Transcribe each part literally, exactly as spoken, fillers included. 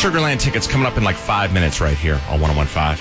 Sugarland tickets coming up in like five minutes right here on one oh one five.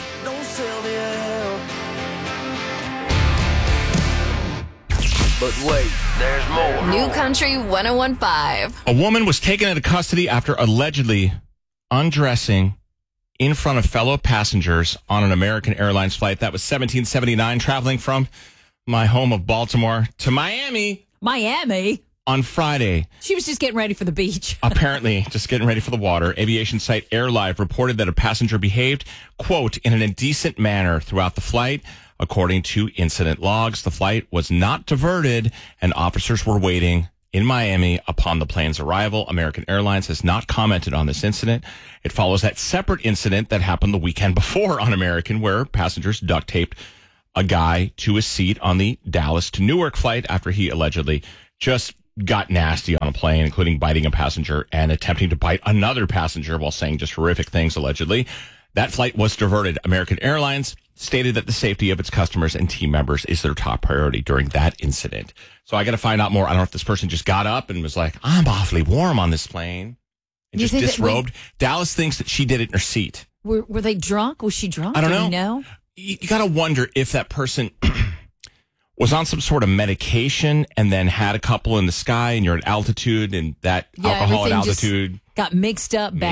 But wait, there's more. New Country one oh one five. A woman was taken into custody after allegedly undressing in front of fellow passengers on an American Airlines flight. That was seventeen seventy-nine, traveling from my home of Baltimore to Miami. Miami? On Friday. She was just getting ready for the beach. Apparently, just getting ready for the water. Aviation site AirLive reported that a passenger behaved, quote, in an indecent manner throughout the flight. According to incident logs, the flight was not diverted and officers were waiting in Miami upon the plane's arrival. American Airlines has not commented on this incident. It follows that separate incident that happened the weekend before on American, where passengers duct taped a guy to his seat on the Dallas to Newark flight after he allegedly just got nasty on a plane, including biting a passenger and attempting to bite another passenger while saying just horrific things, allegedly. That flight was diverted. American Airlines stated that the safety of its customers and team members is their top priority during that incident. So I got to find out more. I don't know if this person just got up and was like, I'm awfully warm on this plane, and You just think that disrobed. we- Dallas thinks that she did it in her seat. Were, were they drunk? Was she drunk? I don't Do know. we know? You, you got to wonder if that person was on some sort of medication and then had a couple in the sky, and you're at altitude, and that Yeah, alcohol at everything just altitude. got mixed up.